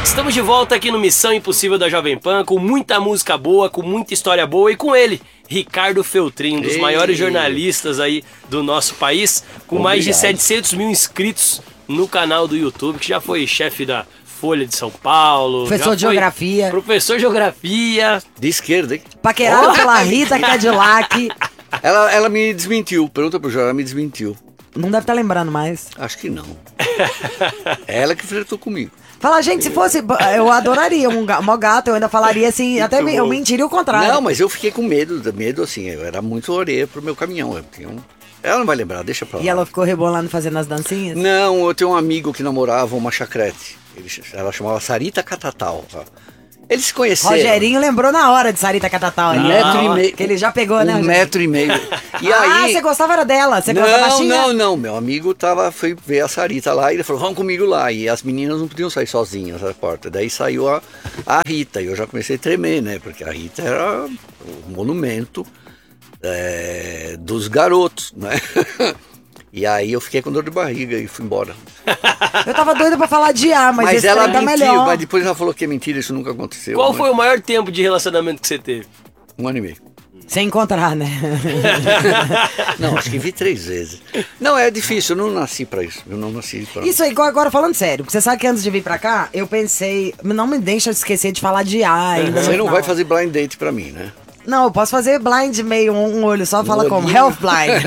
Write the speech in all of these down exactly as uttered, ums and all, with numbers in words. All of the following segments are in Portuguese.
Estamos de volta aqui no Missão Impossível da Jovem Pan, com muita música boa, com muita história boa e com ele, Ricardo Feltrin, um dos Ei. maiores jornalistas aí do nosso país, com Obrigado. mais de setecentos mil inscritos no canal do YouTube, que já foi chefe da Folha de São Paulo. Professor de Geografia. Professor de Geografia. De esquerda, hein? Paquerado oh. pela Rita Cadillac. Ela, ela me desmentiu, pergunta pro Jorge, ela me desmentiu. Não deve estar lembrando mais. Acho que não. Ela que flertou comigo. Fala, gente, se fosse, eu adoraria um mó gato, eu ainda falaria assim, Muito até bom. eu mentiria o contrário. Não, mas eu fiquei com medo, medo assim, eu era muito orelha pro meu caminhão. Eu tinha um... Ela não vai lembrar, deixa pra lá. E ela ficou rebolando fazendo as dancinhas? Não, eu tenho um amigo que namorava uma chacrete. Ele, ela chamava Sarita Catatal. Eles se conheceram. Rogerinho lembrou na hora de Sarita Catatal. Um metro e meio. Que ele já pegou, um né? Um metro e meio. E ah, aí... você gostava era dela? Você não, gostava baixinha? Não, não, meu amigo tava, foi ver a Sarita lá e ele falou, vamos comigo lá. E as meninas não podiam sair sozinhas da porta. Daí saiu a, a Rita e eu já comecei a tremer, né? Porque a Rita era o monumento é, dos garotos, né? E aí eu fiquei com dor de barriga e fui embora. Eu tava doida pra falar de A, mas, mas esse ela tá mentiu, melhor. Mas depois ela falou que é mentira, isso nunca aconteceu. Qual mas... foi o maior tempo de relacionamento que você teve? Um ano e meio. Sem encontrar, né? Não, acho que vi três vezes. Não, é difícil, eu não nasci pra isso. Eu não nasci pra... Isso aí, agora falando sério, porque você sabe que antes de vir pra cá, eu pensei, não me deixa esquecer de falar de A ainda. Você não vai fazer blind date pra mim, né? Não, eu posso fazer blind meio, um, um olho só, um fala olhinho. Como? Health blind.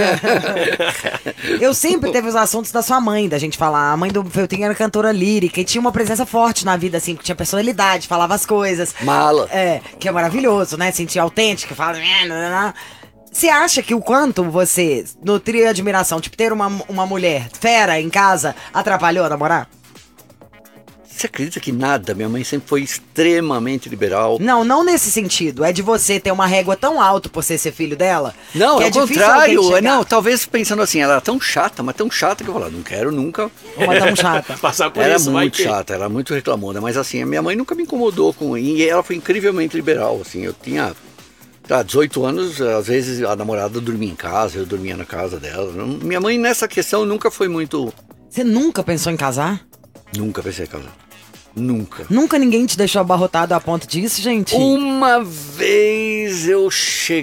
Eu sempre teve os assuntos da sua mãe, da gente falar. A mãe do Feltrin era cantora lírica e tinha uma presença forte na vida, assim, que tinha personalidade, falava as coisas. Mala. É, que é maravilhoso, né? Sentir autêntica, fala... Você acha que o quanto você nutria admiração, tipo, ter uma, uma mulher fera em casa, atrapalhou a namorar? Você acredita que nada? Minha mãe sempre foi extremamente liberal. Não, não nesse sentido. É de você ter uma régua tão alta por você ser filho dela? Não, que ao é contrário. Não, talvez pensando assim, ela era tão chata, mas tão chata que eu falava, não quero nunca. Uma tão chata. Passar por era isso, muito chata, era muito reclamona. Mas assim, a minha mãe nunca me incomodou com... E ela foi incrivelmente liberal, assim. Eu tinha... Há dezoito anos, às vezes a namorada dormia em casa, eu dormia na casa dela. Minha mãe nessa questão nunca foi muito... Você nunca pensou em casar? Nunca pensei em casar. Nunca. Nunca ninguém te deixou abarrotado a ponto disso, gente? Uma vez eu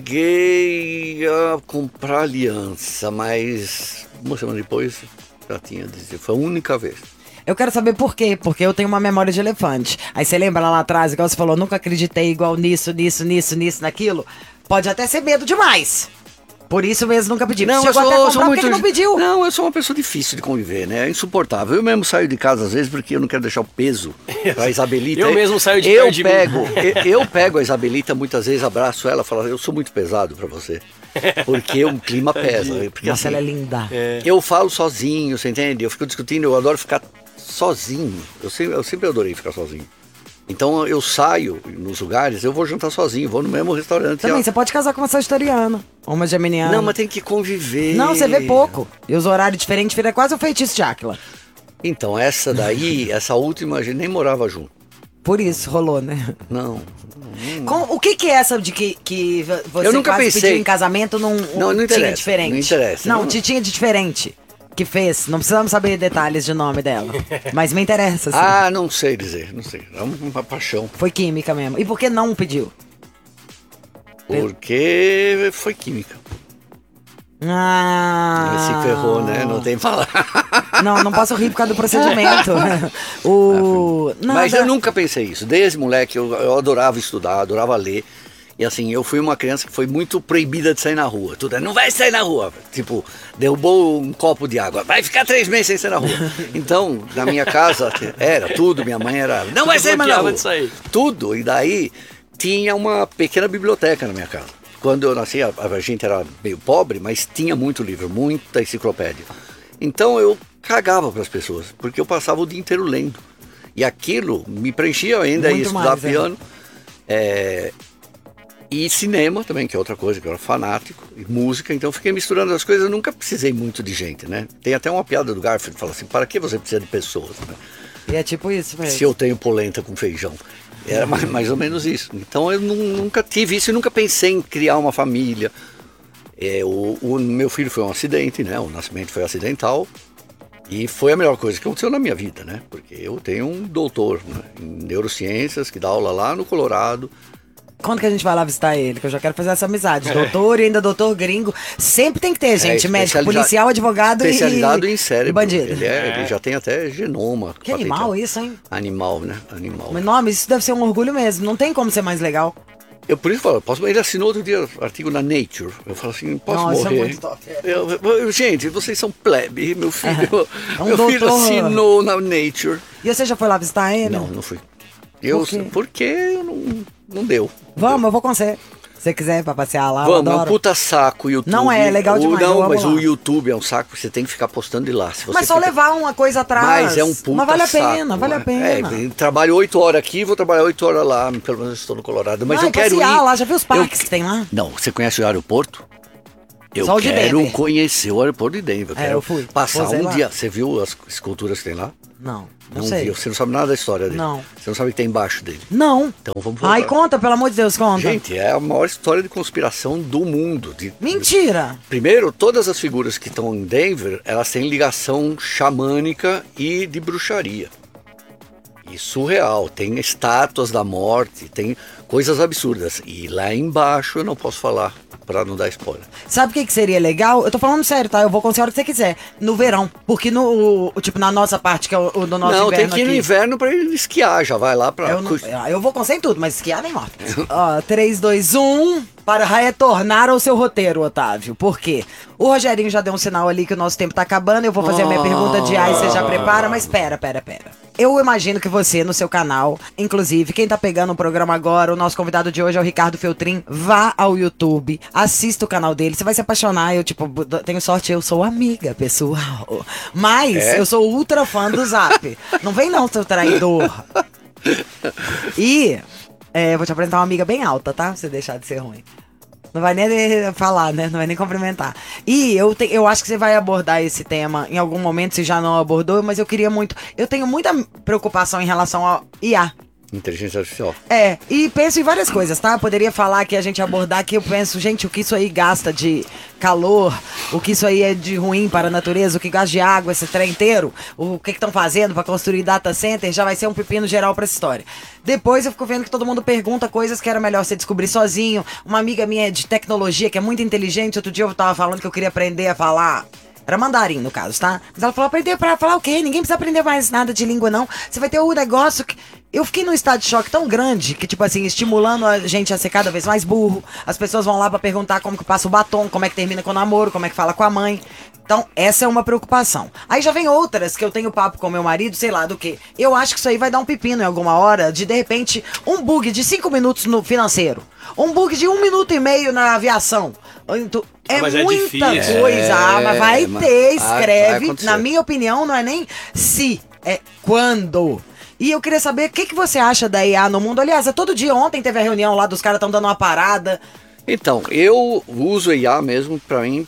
cheguei a comprar aliança, mas uma semana depois já tinha desistido. Foi a única vez. Eu quero saber por quê, porque eu tenho uma memória de elefante. Aí você lembra lá atrás, igual você falou, nunca acreditei igual nisso, nisso, nisso, nisso, naquilo. Pode até ser medo demais. Por isso mesmo nunca pedi. Não, Chegou eu sou, até a comprar, sou por muito... que não pediu? Não, eu sou uma pessoa difícil de conviver, né? É insuportável. Eu mesmo saio de casa às vezes porque eu não quero deixar o peso pra Isabelita. Eu mesmo saio de eu perto de pego, mim. eu, eu pego a Isabelita, muitas vezes abraço ela e falo, eu sou muito pesado pra você. Porque o clima pesa. Porque, Nossa, assim, ela é linda. É. Eu falo sozinho, você entende? Eu fico discutindo, eu adoro ficar sozinho. Eu sempre, eu sempre adorei ficar sozinho. Então eu saio nos lugares, eu vou jantar sozinho, vou no mesmo restaurante. Também, você pode casar com uma sagitariana ou uma geminiana. Não, mas tem que conviver. Não, você vê pouco. E os horários diferentes, vira quase o feitiço de Áquila. Então, essa daí, essa última, a gente nem morava junto. Por isso, rolou, né? Não. não. Com, o que que é essa de que, que você eu nunca quase pensei. pediu em casamento num não, não tinha interessa, diferente? Não interessa. Não, não, tinha de diferente. Que fez, não precisamos saber detalhes de nome dela. Mas me interessa, assim. Ah, não sei dizer, não sei. É uma paixão. Foi química mesmo. E por que não pediu? Porque foi química. Ah. Se ferrou, né? Não tem falar. Não, não posso rir por causa do procedimento. o... Nada. Mas eu nunca pensei isso. Desde moleque eu, eu adorava estudar, adorava ler. E assim, eu fui uma criança que foi muito proibida de sair na rua. Tudo é, não vai sair na rua. Tipo, derrubou um copo de água. Vai ficar três meses sem sair na rua. Então, na minha casa, era tudo. Minha mãe era, não vai sair mais na rua. Tudo. E daí, tinha uma pequena biblioteca na minha casa. Quando eu nasci, a, a gente era meio pobre, mas tinha muito livro, muita enciclopédia. Então, eu cagava para as pessoas, porque eu passava o dia inteiro lendo. E aquilo me preenchia ainda, ia estudar mais, piano. É... É... E cinema também, que é outra coisa, que eu era fanático, e música, então eu fiquei misturando as coisas, eu nunca precisei muito de gente, né? Tem até uma piada do Garfield que fala assim, para que você precisa de pessoas, né? E é tipo isso mesmo. Se eu tenho polenta com feijão. Era mais, mais ou menos isso. Então eu nunca tive isso, eu nunca pensei em criar uma família. É, o, o meu filho foi um acidente, né? O nascimento foi acidental. E foi a melhor coisa que aconteceu na minha vida, né? Porque eu tenho um doutor, né, em neurociências que dá aula lá no Colorado. Quando que a gente vai lá visitar ele? Que eu já quero fazer essa amizade. Doutor e ainda doutor gringo. Sempre tem que ter, gente. É, médico, policial, advogado e... Especializado em cérebro. E bandido. Ele, é, ele já tem até genoma. Que animal isso, hein? Animal, né? Animal. Mas, nome, isso deve ser um orgulho mesmo. Não tem como ser mais legal. Eu por isso falo, posso, ele assinou outro dia artigo na Nature. Eu falo assim, posso Nossa, morrer. é muito top. Eu, eu, gente, vocês são plebe, meu filho. É um meu doutor... filho assinou na Nature. E você já foi lá visitar ele? Não, não fui. Eu, Por quê? Porque não, não deu. Vamos, eu vou com você. Se você quiser pra passear lá, Vamos, eu é um adoro. puta saco o YouTube. Não é, é legal o, demais, eu Não, amo mas lá. o YouTube é um saco, você tem que ficar postando de lá. Se você Mas só fica... levar uma coisa atrás. Mas é um puta Mas vale a saco, pena, vale a né? pena. É, trabalho oito horas aqui, vou trabalhar oito horas lá, pelo menos estou no Colorado. Mas Ah, eu quero ir... passear lá, já viu os parques eu... que tem lá? Não, você conhece o aeroporto? Eu Só o de quero Denver. conhecer o aeroporto de Denver. É, quero eu fui. Passar Posei um lá. dia. Você viu as esculturas que tem lá? Não, não, sei. viu. Você não sabe nada da história dele. Não. Você não sabe o que tem embaixo dele. Não. Então vamos voltar. Ai, conta, pelo amor de Deus, conta. Gente, é a maior história de conspiração do mundo. De, Mentira. de... Primeiro, todas as figuras que estão em Denver, elas têm ligação xamânica e de bruxaria. E surreal. Tem estátuas da morte, tem coisas absurdas. E lá embaixo eu não posso falar pra não dar spoiler. Sabe o que, que seria legal? Eu tô falando sério, tá? Eu vou com a hora que você quiser. No verão. Porque no, o- tipo, na nossa parte, que é o, o do nosso não, tem inverno que ir no aqui. inverno pra ele esquiar, já vai lá pra... Eu, não, eu vou com você em tudo, mas esquiar nem morto. Ó, três, dois, um. Para retornar ao seu roteiro, Otávio. Por quê? O Rogerinho já deu um sinal ali que o nosso tempo tá acabando. Eu vou fazer a minha pergunta de ai, você já prepara, mas pera, pera, pera. Eu imagino que você, no seu canal, inclusive, quem tá pegando o programa agora, o nosso convidado de hoje é o Ricardo Feltrin, vá ao YouTube, assista o canal dele, você vai se apaixonar. Eu, tipo, tenho sorte, eu sou amiga, pessoal. Mas É? eu sou ultra fã do Zap. Não vem não, seu traidor. E é, eu vou te apresentar uma amiga bem alta, tá? Pra você deixar de ser ruim. Não vai nem falar, né? Não vai nem cumprimentar. E eu, te, eu acho que você vai abordar esse tema em algum momento, se já não abordou, mas eu queria muito... Eu tenho muita preocupação em relação ao I A. Inteligência artificial. É, e penso em várias coisas, tá? Poderia falar que a gente abordar que eu penso, gente, o que isso aí gasta de calor, o que isso aí é de ruim para a natureza, o que gasta de água, esse trem inteiro, o que estão fazendo para construir data center, já vai ser um pepino geral pra essa história. Depois eu fico vendo que todo mundo pergunta coisas que era melhor você descobrir sozinho. Uma amiga minha de tecnologia, que é muito inteligente, outro dia eu tava falando que eu queria aprender a falar... Era mandarim, no caso, tá? Mas ela falou, aprender pra falar o quê? Ninguém precisa aprender mais nada de língua, não. Você vai ter o negócio que... Eu fiquei num estado de choque tão grande que, tipo assim, estimulando a gente a ser cada vez mais burro. As pessoas vão lá pra perguntar como que passa o batom, como é que termina com o namoro, como é que fala com a mãe. Então, essa é uma preocupação. Aí já vem outras que eu tenho papo com meu marido, sei lá do que. Eu acho que isso aí vai dar um pepino em alguma hora, de de repente, um bug de cinco minutos no financeiro. Um bug de um minuto e meio na aviação. Então, é Mas é muita difícil. coisa. É, Ah, mas vai mas ter, vai- escreve. vai acontecer. Na minha opinião, não é nem se, é quando. E eu queria saber o que, que você acha da I A no mundo. Aliás, é todo dia, ontem teve a reunião lá dos caras estão dando uma parada. Então, eu uso I A mesmo pra mim.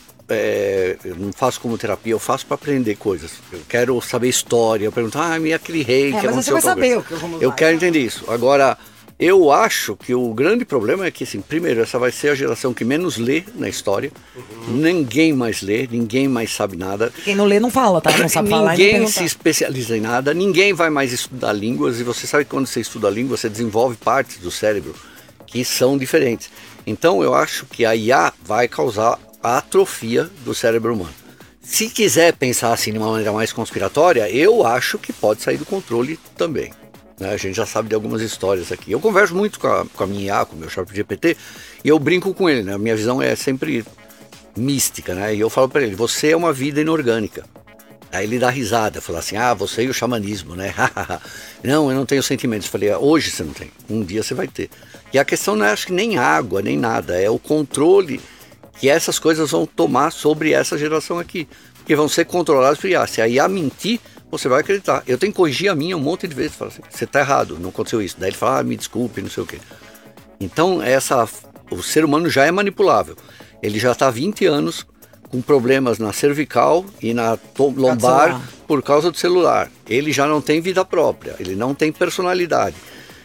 É, eu não faço como terapia, eu faço para aprender coisas. Eu quero saber história, eu pergunto, ah, e aquele rei É, que mas aconteceu você vai tal coisa. saber o que vamos Eu usar, quero então. entender isso. Agora, eu acho que o grande problema é que, assim, primeiro, essa vai ser a geração que menos lê na história. Uhum. Ninguém mais lê, ninguém mais sabe nada. Quem não lê não fala, tá? Não sabe falar e nem Ninguém perguntar. se especializa em nada, ninguém vai mais estudar línguas. E você sabe que quando você estuda a língua, você desenvolve partes do cérebro que são diferentes. Então, eu acho que a I A vai causar a atrofia do cérebro humano. Se quiser pensar assim de uma maneira mais conspiratória, eu acho que pode sair do controle também. Né? A gente já sabe de algumas histórias aqui. Eu converso muito com a, com a minha I A, com o meu chat G P T, e eu brinco com ele, né? A minha visão é sempre mística, né? E eu falo para ele, você é uma vida inorgânica. Aí ele dá risada, fala assim, ah, você e o xamanismo, né? Não, eu não tenho sentimentos. Eu falei, ah, hoje você não tem, um dia você vai ter. E a questão não é, acho que nem água, nem nada, é o controle que essas coisas vão tomar sobre essa geração aqui. Porque vão ser controladas por I A. Se a I A mentir, você vai acreditar. Eu tenho que corrigir a minha um monte de vezes. Falo assim, você está errado, não aconteceu isso. Daí ele fala, ah, me desculpe, não sei o quê. Então, essa, o ser humano já é manipulável. Ele já está há vinte anos com problemas na cervical e na to- lombar por causa do celular. Ele já não tem vida própria, ele não tem personalidade.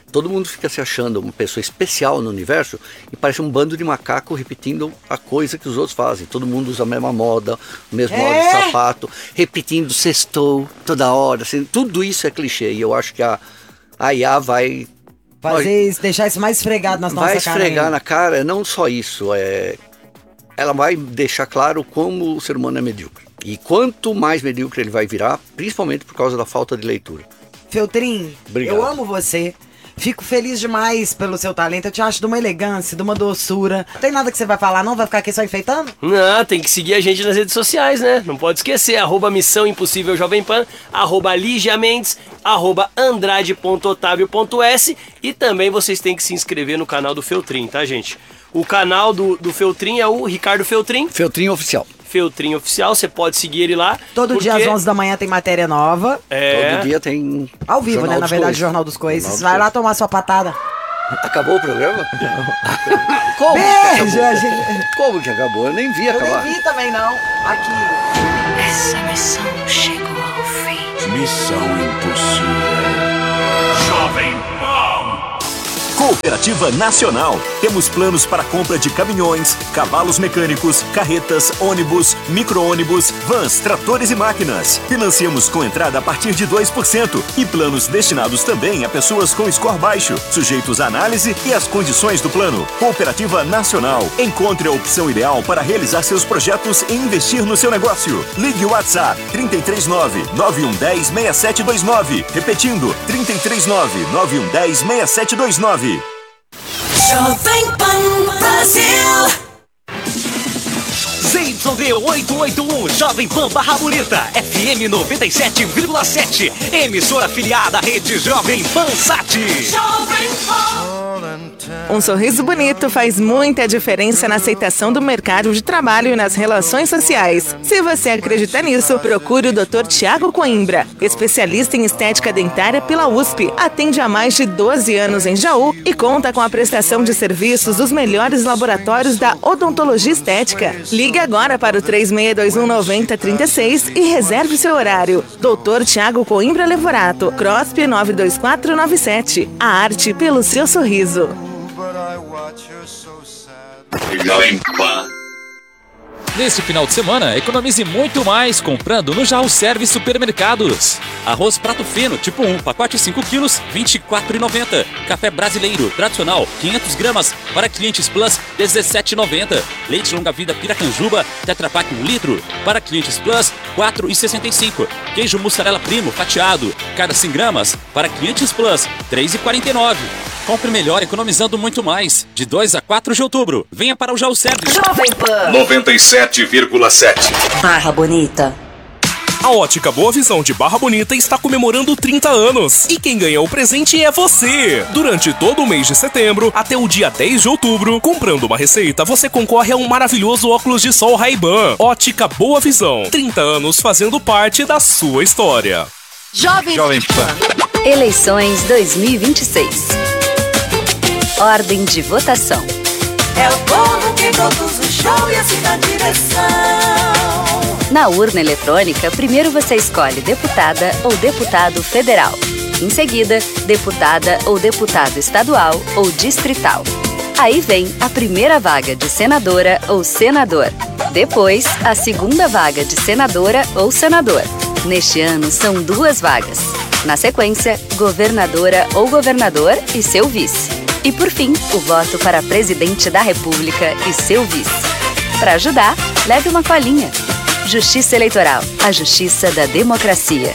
todo mundo fica se achando uma pessoa especial no universo e parece um bando de macaco repetindo a coisa que os outros fazem. Todo mundo usa a mesma moda, o mesmo É? modo de sapato, repetindo sextou toda hora, assim, tudo isso é clichê e eu acho que a, a I A vai... Fazer isso, deixar isso mais esfregado nas nossas Vai caras. esfregar ainda. na cara, não só isso, é... ela vai deixar claro como o ser humano é medíocre. E quanto mais medíocre ele vai virar, principalmente por causa da falta de leitura. Feltrin, Obrigado. eu amo você. Fico feliz demais pelo seu talento. Eu te acho de uma elegância, de uma doçura. Não tem nada que você vai falar, não? Vai ficar aqui só enfeitando? Não, tem que seguir a gente nas redes sociais, né? Não pode esquecer, arroba Missão Impossível Jovem Pan, arroba Lígia Mendes, arroba Andrade ponto Otávio ponto S e também vocês têm que se inscrever no canal do Feltrin, tá, gente? O canal do, do Feltrin é o Ricardo Feltrin. Feltrin Oficial. Feltrin Oficial, você pode seguir ele lá. Todo porque... dia às onze da manhã tem matéria nova. É... Todo dia tem... Ao vivo, Jornal né? Na dos verdade, Coices. Jornal dos Coices. Jornal dos Vai lá Coices. tomar sua patada. Acabou o programa? Como que Beijo, acabou? gente. Como que acabou? Eu nem vi Eu acabar. nem vi também, não. Aqui. Essa missão chegou ao fim. Missão Impossível. Jovem Pan. Cooperativa Nacional. Temos planos para compra de caminhões, cavalos mecânicos, carretas, ônibus, micro-ônibus, vans, tratores e máquinas. Financiamos com entrada a partir de dois por cento e planos destinados também a pessoas com score baixo, sujeitos à análise e às condições do plano. Cooperativa Nacional. Encontre a opção ideal para realizar seus projetos e investir no seu negócio. Ligue o WhatsApp trinta e três nove, nove um um zero, seis sete dois nove. Repetindo, trinta e três nove, nove um um zero, seis sete dois nove. Jovem Pan Brasil. Z Y D oitocentos e oitenta e um, Jovem Pan Barra Bonita, F M noventa e sete vírgula sete, emissora afiliada à rede Jovem Pan Sat. Jovem Pan. Um sorriso bonito faz muita diferença na aceitação do mercado de trabalho e nas relações sociais. Se você acredita nisso, procure o doutor Tiago Coimbra, especialista em estética dentária pela U S P. Atende há mais de doze anos em Jaú e conta com a prestação de serviços dos melhores laboratórios da odontologia estética. Ligue agora para o três seis dois um, nove zero três seis e reserve seu horário. doutor Tiago Coimbra Levorato, CROSP nove dois quatro nove sete. A arte pelo seu sorriso. Jovem Pan. Neste final de semana, economize muito mais comprando no Jaú Service Supermercados. Arroz prato fino, tipo um, pacote cinco quilos, vinte e quatro reais e noventa centavos. Café brasileiro, tradicional, quinhentas gramas, para clientes Plus, dezessete reais e noventa centavos. Leite longa-vida Piracanjuba, Tetra Pak um litro, para clientes Plus, quatro reais e sessenta e cinco centavos. Queijo mussarela primo, fatiado, cada cem gramas, para clientes Plus, três reais e quarenta e nove centavos. Compre melhor economizando muito mais. De dois a quatro de outubro. Venha para o Jaú Service. Jovem Pan noventa e sete vírgula sete. Barra Bonita. A Ótica Boa Visão de Barra Bonita está comemorando trinta anos. E quem ganhou o presente é você! Durante todo o mês de setembro, até o dia dez de outubro, comprando uma receita, você concorre a um maravilhoso óculos de sol Ray-Ban. Ótica Boa Visão. trinta anos fazendo parte da sua história. Jovem, Jovem Pan. Eleições dois mil e vinte e seis. Ordem de votação. é o povo que conduz o show e assim dá direção. Na urna eletrônica, primeiro você escolhe deputada ou deputado federal. Em seguida, deputada ou deputado estadual ou distrital. Aí vem a primeira vaga de senadora ou senador. Depois, a segunda vaga de senadora ou senador. Neste ano, são duas vagas. Na sequência, governadora ou governador e seu vice. E por fim, o voto para presidente da República e seu vice. Para ajudar, leve uma colinha. Justiça Eleitoral, a justiça da democracia.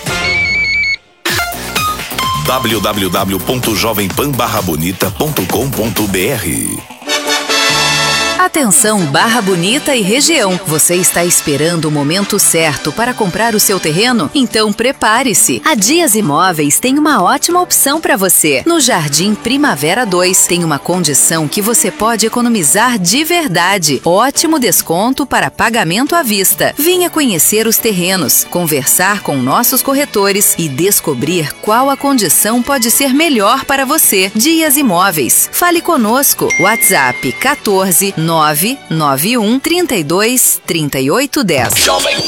w w w ponto jovem pan barra bonita ponto com ponto b r. Atenção Barra Bonita e região, você está esperando o momento certo para comprar o seu terreno? Então prepare-se! A Dias Imóveis tem uma ótima opção para você. No Jardim Primavera dois tem uma condição que você pode economizar de verdade. Ótimo desconto para pagamento à vista. Venha conhecer os terrenos, conversar com nossos corretores e descobrir qual a condição pode ser melhor para você. Dias Imóveis. Fale conosco. WhatsApp quatorze, nove nove um, trinta e dois, trinta e oito, dez. Jovem Pan.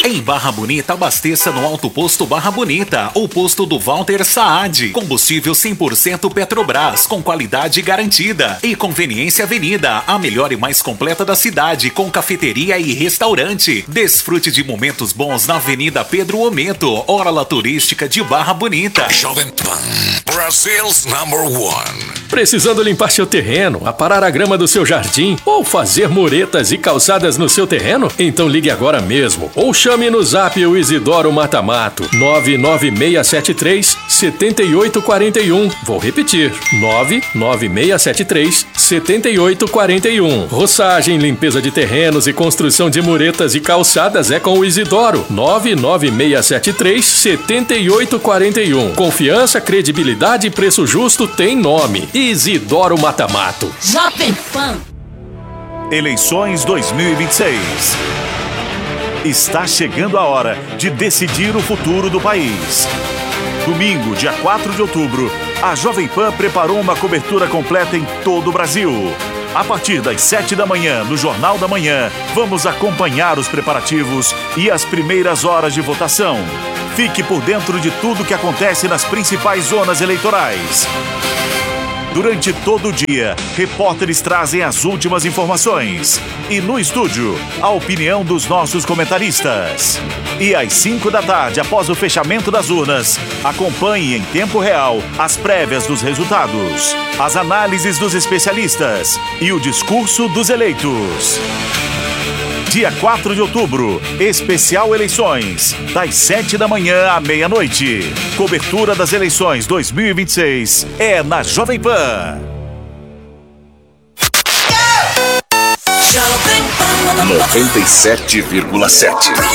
Em Barra Bonita, abasteça no Alto Posto Barra Bonita, o posto do Walter Saad. Combustível cem por cento Petrobras, com qualidade garantida. E Conveniência Avenida, a melhor e mais completa da cidade, com cafeteria e restaurante. Desfrute de momentos bons na Avenida Pedro Omento, orla turística de Barra Bonita. Jovem Pan, Brasil's number one. Precisando limpar seu terreno, aparar a grama do seu jardim ou fazer muretas e calçadas no seu terreno? Então ligue agora mesmo ou chame no zap o Isidoro Matamato nove nove seis sete três sete oito quatro um. Vou repetir, nove nove seis sete três sete oito quatro um. Roçagem, limpeza de terrenos e construção de muretas e calçadas é com o Isidoro nove nove seis sete três sete oito quatro um. Confiança, credibilidade e preço justo tem nome. Isidoro Matamato. Jovem Pan. Eleições dois mil e vinte e seis. Está chegando a hora de decidir o futuro do país. Domingo, dia quatro de outubro, a Jovem Pan preparou uma cobertura completa em todo o Brasil. A partir das sete da manhã, no Jornal da Manhã, vamos acompanhar os preparativos e as primeiras horas de votação. Fique por dentro de tudo que acontece nas principais zonas eleitorais. Durante todo o dia, repórteres trazem as últimas informações. E no estúdio, a opinião dos nossos comentaristas. E às cinco da tarde, após o fechamento das urnas, acompanhe em tempo real as prévias dos resultados, as análises dos especialistas e o discurso dos eleitos. Dia quatro de outubro, especial eleições, das sete da manhã à meia-noite. Cobertura das eleições dois mil e vinte e seis é na Jovem Pan. noventa e sete vírgula sete.